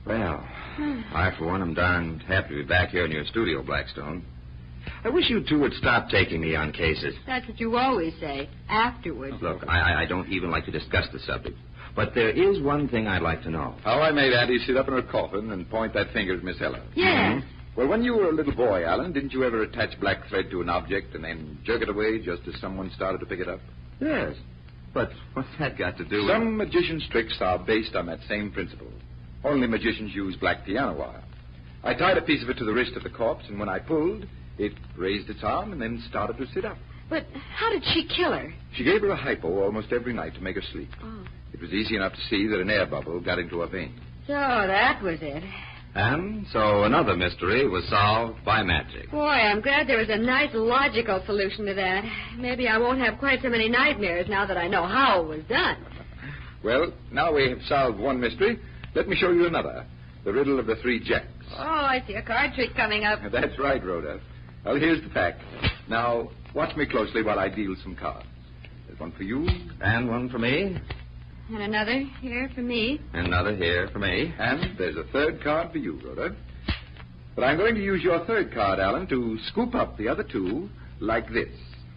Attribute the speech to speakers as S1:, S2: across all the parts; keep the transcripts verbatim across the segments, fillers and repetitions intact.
S1: Well, I, for one, am darned happy to be back here in your studio, Blackstone. I wish you two would stop taking me on cases.
S2: That's what you always say, afterwards.
S1: Look, I, I don't even like to discuss the subject. But there is one thing I'd like to know.
S3: How I made Addie sit up in her coffin and point that finger at Miss Ella.
S2: Yes.
S1: Mm-hmm.
S3: Well, when you were a little boy, Alan, didn't you ever attach black thread to an object and then jerk it away just as someone started to pick it up?
S1: Yes. But what's that got to do with...
S3: Some magicians' tricks are based on that same principle. Only magicians use black piano wire. I tied a piece of it to the wrist of the corpse, and when I pulled, it raised its arm and then started to sit up.
S2: But how did she kill her?
S3: She gave her a hypo almost every night to make her sleep.
S2: Oh.
S3: It was easy enough to see that an air bubble got into her vein.
S2: So that was it.
S1: And so another mystery was solved by magic.
S2: Boy, I'm glad there was a nice logical solution to that. Maybe I won't have quite so many nightmares now that I know how it was done.
S3: Well, now we have solved one mystery. Let me show you another. The riddle of the three jacks.
S2: Oh, I see a card trick coming up.
S3: That's right, Rhoda. Well, here's the pack. Now, watch me closely while I deal some cards. There's one for you.
S1: And one for me.
S2: And another here for me.
S1: And another here for me.
S3: And there's a third card for you, Rhoda. But I'm going to use your third card, Alan, to scoop up the other two like this.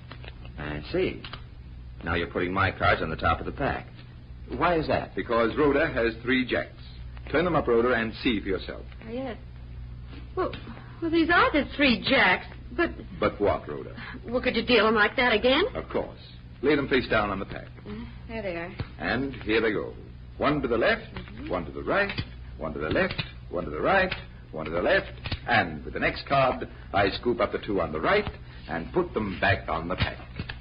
S1: I see. Now you're putting my cards on the top of the pack. Why is that?
S3: Because Rhoda has three jacks. Turn them up, Rhoda, and see for yourself.
S2: Oh, yes. Well, well, these are the three jacks, but...
S3: But what, Rhoda?
S2: Well, could you deal them like that again?
S3: Of course. Lay them face down on the pack.
S2: Uh, there they are.
S3: And here they go. One to the left,
S2: Mm-hmm.
S3: one to the right, one to the left, one to the right, one to the left. And with the next card, I scoop up the two on the right and put them back on the pack.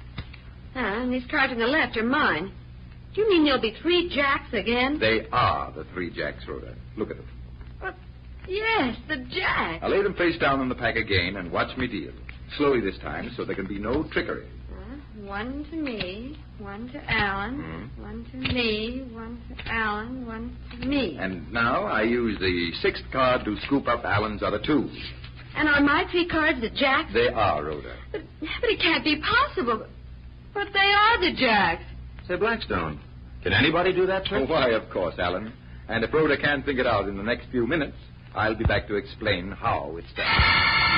S2: Ah, and these cards on the left are mine. Do you mean there'll be three jacks again?
S3: They are the three jacks, Rhoda. Look at them.
S2: Well, yes, the jacks.
S3: I'll lay them face down on the pack again and watch me deal. Slowly this time, so there can be no trickery.
S2: Uh, one to me, one to Alan,
S3: Mm-hmm.
S2: one to me, one to Alan, one to me.
S3: And now I use the sixth card to scoop up Alan's other two.
S2: And are my three cards the jacks?
S3: They are, Rhoda.
S2: But, but it can't be possible. But they are the jacks.
S1: Say, Blackstone, can anybody do that
S3: Oh,
S1: trick?
S3: why, of course, Alan. And if Rhoda can't think it out in the next few minutes, I'll be back to explain how it's done.